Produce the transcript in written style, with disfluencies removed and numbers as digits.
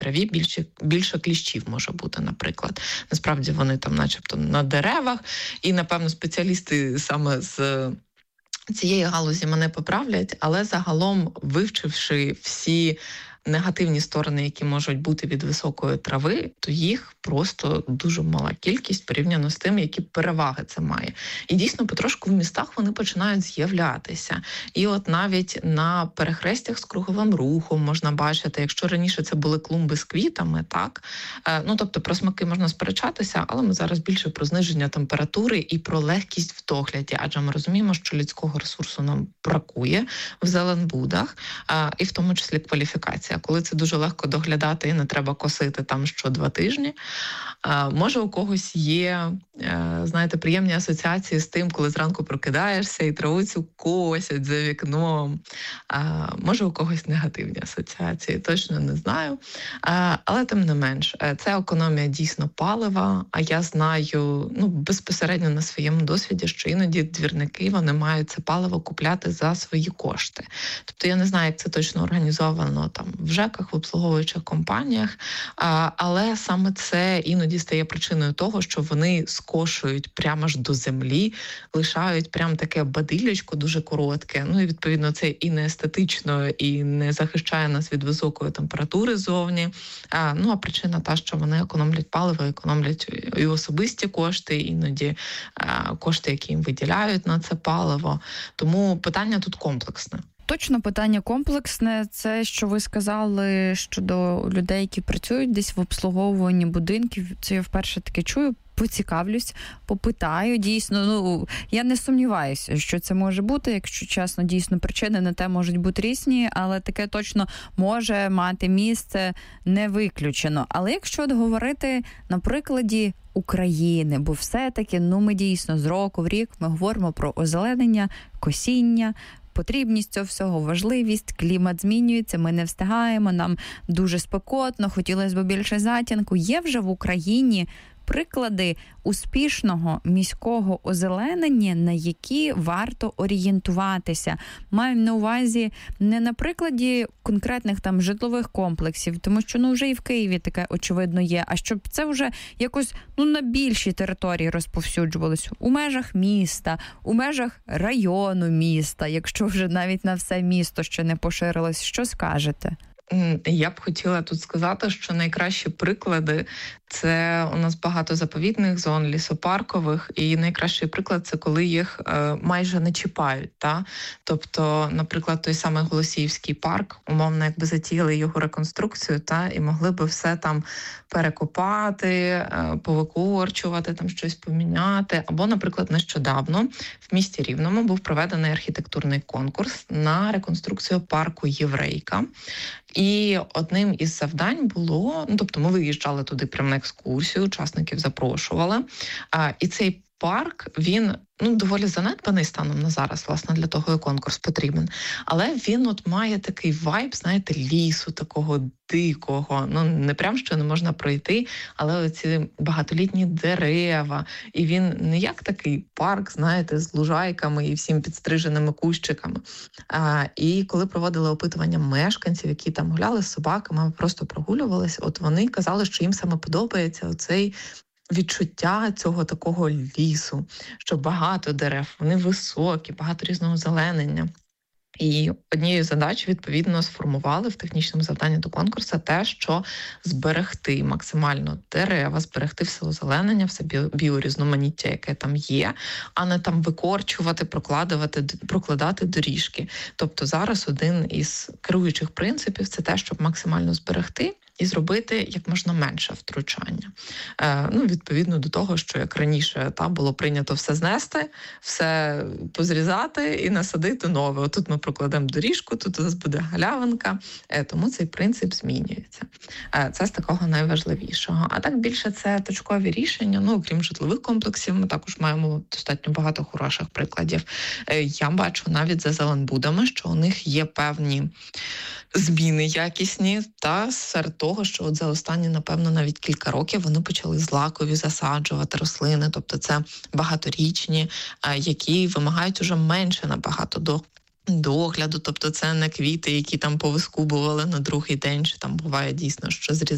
траві більше кліщів може бути, наприклад. Насправді вони там начебто на деревах, і, напевно, спеціалісти саме з цієї галузі мене поправлять, але загалом, вивчивши всі негативні сторони, які можуть бути від високої трави, то їх просто дуже мала кількість порівняно з тим, які переваги це має. І дійсно, потрошку в містах вони починають з'являтися. І от навіть на перехрестях з круговим рухом можна бачити, якщо раніше це були клумби з квітами, так, тобто про смаки можна сперечатися, але ми зараз більше про зниження температури і про легкість в догляді, адже ми розуміємо, що людського ресурсу нам бракує в зеленбудах, і в тому числі кваліфікація. Коли це дуже легко доглядати і не треба косити там що 2 тижні. Може, у когось є, знаєте, приємні асоціації з тим, коли зранку прокидаєшся і траву цю косять за вікном. Може, у когось негативні асоціації, точно не знаю. Але тим не менш, це економія дійсно палива, а я знаю, безпосередньо на своєму досвіді, що іноді двірники, вони мають це паливо купляти за свої кошти. Тобто я не знаю, як це точно організовано там в ЖЕКах, в обслуговуючих компаніях, але саме це іноді стає причиною того, що вони скошують прямо ж до землі, лишають прямо таке бадилячко дуже коротке. І, відповідно, це і не естетично, і не захищає нас від високої температури зовні. А причина та, що вони економлять паливо, економлять і особисті кошти, іноді кошти, які їм виділяють на це паливо. Тому питання тут комплексне. Точно, питання комплексне. Це, що ви сказали щодо людей, які працюють десь в обслуговуванні будинків. Це я вперше таке чую. Поцікавлюсь, попитаю. Дійсно, я не сумніваюся, що це може бути. Якщо чесно, дійсно, причини на те можуть бути різні, але таке точно може мати місце, не виключено. Але якщо говорити на прикладі України, бо все-таки, ми дійсно з року в рік ми говоримо про озеленення, косіння, потрібність цього всього, важливість, клімат змінюється, ми не встигаємо, нам дуже спекотно, хотілося б більше затінку. Є вже в Україні приклади успішного міського озеленення, на які варто орієнтуватися. Маю на увазі не на прикладі конкретних там житлових комплексів, тому що вже і в Києві таке очевидно є, а щоб це вже якось на більшій території розповсюджувалось. У межах міста, у межах району міста, якщо вже навіть на все місто ще не поширилось. Що скажете? Я б хотіла тут сказати, що найкращі приклади – це у нас багато заповідних зон, лісопаркових, і найкращий приклад – це коли їх майже не чіпають. Тобто, наприклад, той самий Голосіївський парк, умовно, якби затіяли його реконструкцію, і могли би все там перекопати, повикорчувати, там щось поміняти. Або, наприклад, нещодавно в місті Рівному був проведений архітектурний конкурс на реконструкцію парку «Єврейка». І одним із завдань було, тобто ми виїжджали туди прямо на екскурсію, учасників запрошували, і цей парк, він доволі занедбаний станом на зараз, власне, для того і конкурс потрібен. Але він має такий вайб, знаєте, лісу такого дикого. Не прям, що не можна пройти, але оці багатолітні дерева. І він не як такий парк, знаєте, з лужайками і всім підстриженими кущиками. І коли проводили опитування мешканців, які там гуляли з собаками, просто прогулювалися, вони казали, що їм саме подобається оцей відчуття цього такого лісу, що багато дерев, вони високі, багато різного зеленення. І однією з задач, відповідно, сформували в технічному завданні до конкурсу те, що зберегти максимально дерева, зберегти все озеленення, все біорізноманіття, яке там є, а не там викорчувати, прокладати доріжки. Тобто зараз один із керуючих принципів – це те, щоб максимально зберегти і зробити як можна менше втручання. Відповідно до того, що як раніше було прийнято все знести, все позрізати і насадити нове. Отут ми прокладемо доріжку, тут у нас буде галявинка, тому цей принцип змінюється. Це з такого найважливішого. А так більше це точкові рішення, окрім житлових комплексів, ми також маємо достатньо багато хороших прикладів. Я бачу навіть за зеленбудами, що у них є певні зміни якісні, серед того, що за останні, напевно, навіть кілька років вони почали злакові засаджувати рослини, тобто це багаторічні, які вимагають уже менше набагато догляду, тобто це не квіти, які там повискубували на другий день, чи там буває дійсно, що зрізають